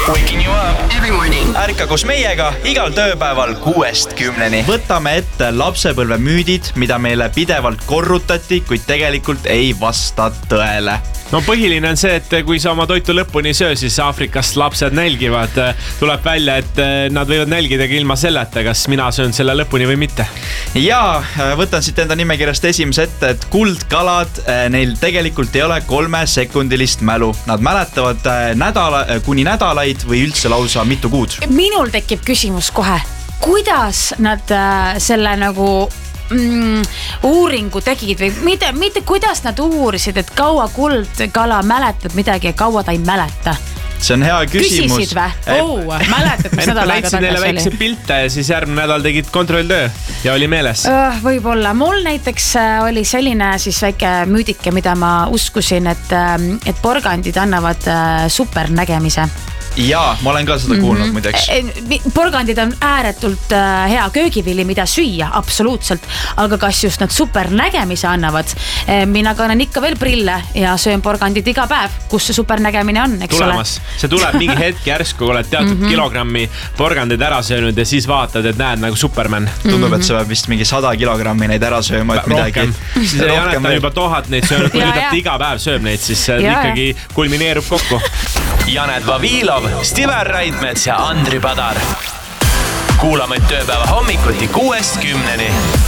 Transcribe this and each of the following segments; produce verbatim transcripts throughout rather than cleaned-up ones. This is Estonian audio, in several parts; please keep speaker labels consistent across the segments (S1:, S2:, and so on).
S1: Waking you up
S2: every morning.
S1: Ärka koos meiega igal tööpäeval kuuest kümneni. Võtame ette lapsepõlve müüdid, mida meile pidevalt korrutati, kuid tegelikult ei vasta tõele.
S3: No põhiline on see, et kui sa oma toitu lõpuni söö, siis Aafrikast lapsed nälgivad. Tuleb välja, et nad võivad nälgidagi ilma selleta, kas mina söön selle lõpuni või mitte.
S1: Ja võtan siit enda nimekirjast esimese ette, et kuldkalad, neil tegelikult ei ole kolme sekundilist mälu. Nad mäletavad nädala, kuni nädalaid või üldse lausa mitu kuud.
S4: Minul tekib küsimus kohe, kuidas nad äh, selle nagu mm, uuringu tegid või mitte, mitte kuidas nad uurisid, et kaua kuldkala mäletad midagi ja kaua ta ei mäleta.
S1: See on hea küsimus.
S4: Küsisid või? Oh, mäletad, mis nädal aega
S3: tagasi oli? Väikse pilte ja siis järgmine nädal tegid kontrolltöö ja oli meeles.
S4: Uh, võib-olla. Mul näiteks oli selline siis väike müüdike, mida ma uskusin, et, et porgandid annavad supernägemise.
S1: Jaa, ma olen ka seda kuulnud mm-hmm. muideks.
S4: Porgandid on ääretult hea köögivili, mida süüa, absoluutselt. Aga kas just nad supernägemise annavad? Mina kannan ikka veel prille ja söön porgandid iga päev, kus see supernägemine on, eks
S3: Tulemas. Ole? See tuleb mingi hetk järsku, kui oled teatud mm-hmm. kilogrammi porgandid ära söönud ja siis vaatad, et näed nagu Superman.
S1: Tundub, et sa peab vist mingi sada kilogrammi neid ära sööma, et midagi.
S3: Siis Janet on juba tohat neid söönud, kui nüüd iga päev sööb neid, siis see ikkagi kulmineerub kokku.
S5: Janet Vavilov, Stiver Raidmets ja Andri Padar. Kuulame tööpäeva hommikuti kuuest kümneni.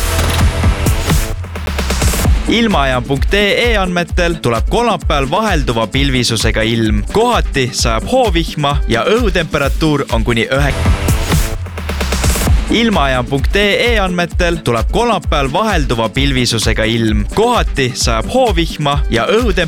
S1: Ilmaajam punkt ee andmetel tuleb kolmapäeval vahelduva pilvisusega ilm. Kohati sajab hoovihma ja õhutemperatuur on kuni ühe. Ilmaajam punkt ee andmetel tuleb kolmapäeval vahelduva pilvisusega ilm. Kohati sajab hoovihma ja õhutemperatuur